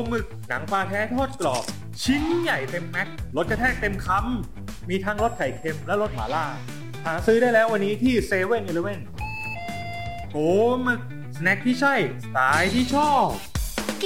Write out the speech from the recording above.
หมึกหนังปลาแท้ทอดกรอบชิ้นใหญ่เต็มแม็กรสกระแทกเต็มคำมีทั้งรสไข่เค็มและรสหม่าล่าหาซื้อได้แล้ววันนี้ที่7-Elevenโกหมึกสแน็คที่ใช่สไตล์ที่ชอบ